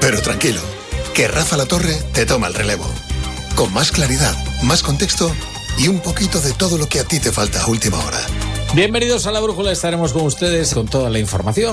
Pero tranquilo, que Rafa La Torre te toma el relevo. Con más claridad, más contexto y un poquito de todo lo que a ti te falta a última hora. Bienvenidos a La Brújula, estaremos con ustedes con toda la información.